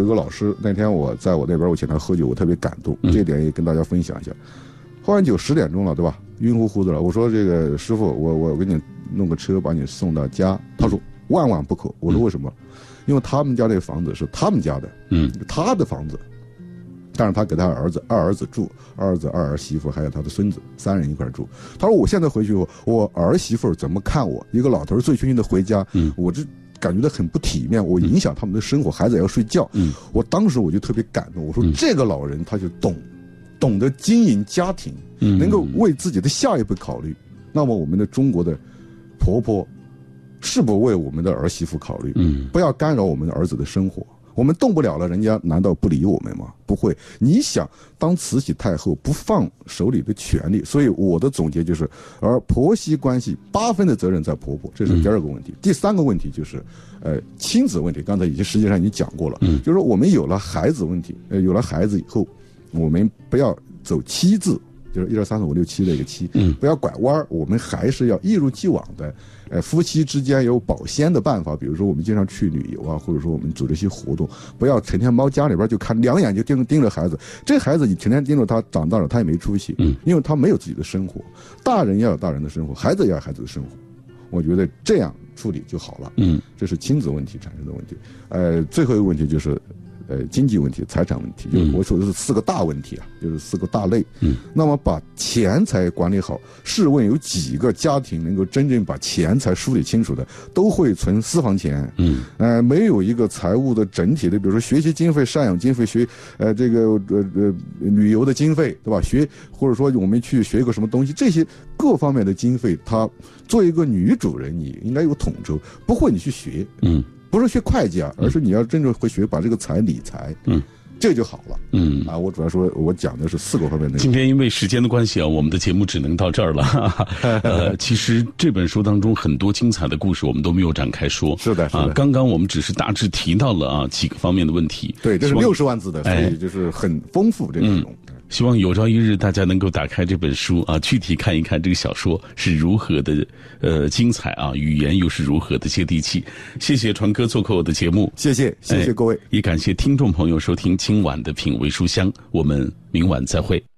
个老师，那天我在我那边，我请他喝酒，我特别感动，这点也跟大家分享一下。喝完酒10点钟了，对吧？晕乎乎的了。我说这个师傅，我给你弄个车把你送到家。他说万万不可。我说为什么？因为他们家那个房子是他们家的，他的房子。但是他给他儿子2儿子住，2儿子2儿媳妇还有他的孙子3人一块住。他说我现在回去我儿媳妇怎么看我？一个老头醉醺醺的回家，我这感觉到很不体面，我影响他们的生活，孩子也要睡觉。我当时我就特别感动，我说这个老人他就懂得经营家庭，能够为自己的下一步考虑。那么我们的中国的婆婆是不为我们的儿媳妇考虑？不要干扰我们的儿子的生活。我们动不了了，人家难道不理我们吗？不会。你想当慈禧太后不放手里的权利，所以我的总结就是，而婆媳关系8分的责任在婆婆，这是第2个问题。第3个问题就是，亲子问题。刚才实际上已经讲过了，就是说我们有了孩子问题，有了孩子以后，我们不要走妻字。就是1、2、3、4、5、6、7的一个7，不要拐弯，我们还是要一如既往的，夫妻之间有保鲜的办法，比如说我们经常去旅游啊，或者说我们组织一些活动，不要成天猫家里边就看2眼就盯着孩子，这孩子你成天盯着他，长大了他也没出息，因为他没有自己的生活，大人要有大人的生活，孩子也要有孩子的生活，我觉得这样处理就好了，这是亲子问题产生的问题，最后一个问题就是。经济问题、财产问题，就是我说的是4个大问题啊，就是4个大类。那么把钱财管理好，试问有几个家庭能够真正把钱财梳理清楚的？都会存私房钱。没有一个财务的整体的，比如说学习经费、赡养经费、这个旅游的经费，对吧？或者说我们去学一个什么东西，这些各方面的经费，它作为一个女主人，你应该有统筹，不会你去学。不是学会计啊，而是你要真正会学把这个财理财，这就好了。我主要说我讲的是4个方面的。 今天因为时间的关系啊，我们的节目只能到这儿了。其实这本书当中很多精彩的故事我们都没有展开说。 是的， 刚刚我们只是大致提到了几个方面的问题。 对，这是60万字的，所以就是很丰富这个内容。 希望有朝一日大家能够打开这本书啊，具体看一看这个小说是如何的精彩啊，语言又是如何的接地气。谢谢传哥做客我的节目， 谢谢各位， 也感谢听众朋友收听今晚的品味书香，我们明晚再会。